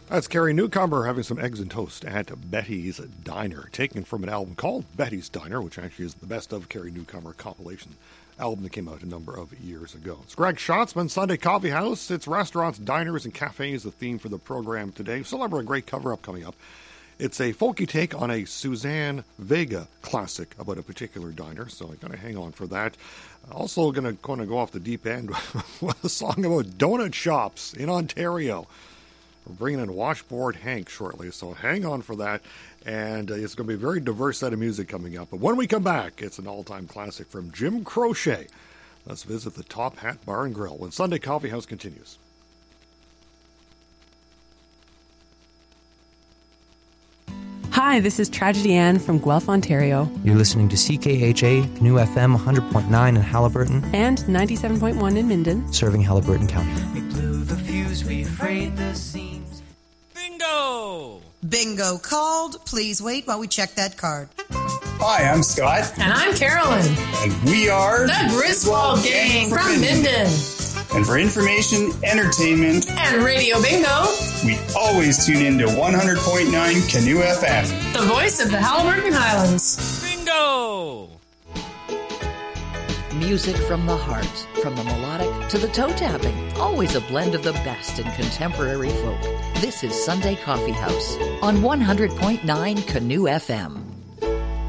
That's Carrie Newcomer having some eggs and toast at Betty's Diner, taken from an album called Betty's Diner, which actually is the best of Carrie Newcomer compilation album that came out a number of years ago. It's Greg Schatzman, Sunday Coffee House. It's restaurants, diners, and cafes, the theme for the program today. We still have a great cover-up coming up. It's a folky take on a Suzanne Vega classic about a particular diner, so I'm going to hang on for that. Also going to go off the deep end with a song about donut shops in Ontario. We're bringing in Washboard Hank shortly, so hang on for that. And it's going to be a very diverse set of music coming up. But when we come back, it's an all-time classic from Jim Croce. Let's visit the Top Hat Bar and Grill when Sunday Coffee House continues. Hi, this is Tragedy Ann from Guelph, Ontario. You're listening to CKHA, New FM 100.9 in Haliburton. And 97.1 in Minden. Serving Haliburton County. We blew the fuse, we frayed the seams. Bingo! Bingo called. Please wait while we check that card. Hi, I'm Scott. And I'm Carolyn. And we are the Griswold Gang from Minden. And for information, entertainment, and Radio Bingo, we always tune in to 100.9 Canoe FM. The voice of the Haliburton Highlands. Bingo! Music from the heart, from the melodic to the toe tapping. Always a blend of the best in contemporary folk. This is Sunday Coffee House on 100.9 Canoe FM.